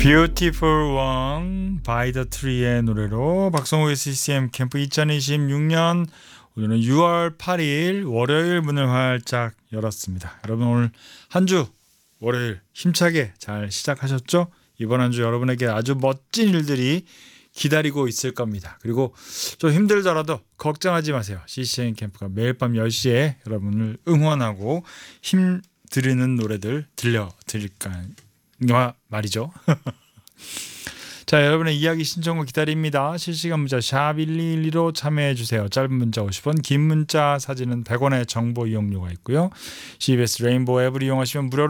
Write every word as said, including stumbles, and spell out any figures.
Beautiful One by the Tree의 노래로 박성호의 씨씨엠 캠프 이천이십육 년 오늘은 유월 팔일 월요일 문을 활짝 열었습니다. 여러분 오늘 한 주 월요일 힘차게 잘 시작하셨죠? 이번 한 주 여러분에게 아주 멋진 일들이 기다리고 있을 겁니다. 그리고 좀 힘들더라도 걱정하지 마세요. 씨씨엠 캠프가 매일 밤 열 시에 여러분을 응원하고 힘 드리는 노래들 들려드릴까 말이죠. 자, 여러분의 이야기 신청을 기다립니다. 실시간 문자 샵 일이일이로 참여해주세요. 짧은 문자 오십 원, 긴 문자 사진은 백 원의 정보 이용료가 있고요. 씨비에스 레인보우 앱을 이용하시면 무료로